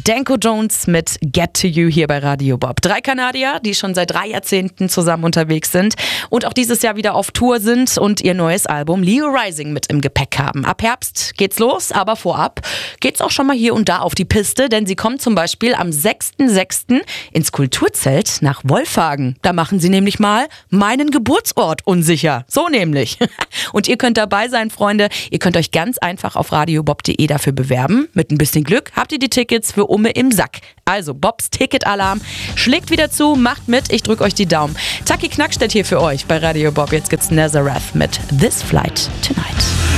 Danko Jones mit Get to You hier bei Radio Bob. 3 Kanadier, die schon seit 3 Jahrzehnten zusammen unterwegs sind und auch dieses Jahr wieder auf Tour sind und ihr neues Album Leo Rising mit im Gepäck haben. Ab Herbst geht's los, aber vorab geht's auch schon mal hier und da auf die Piste, denn sie kommen zum Beispiel am 6.6. ins Kulturzelt nach Wolfhagen. Da machen sie nämlich mal meinen Geburtsort unsicher. So nämlich. Und ihr könnt dabei sein, Freunde. Ihr könnt euch ganz einfach auf radiobob.de dafür bewerben. Mit ein bisschen Glück habt ihr die Tickets für Umme im Sack. Also Bobs Ticketalarm schlägt wieder zu, macht mit, ich drück euch die Daumen. Taki Knackstedt hier für euch bei Radio Bob. Jetzt gibt's Nazareth mit This Flight Tonight.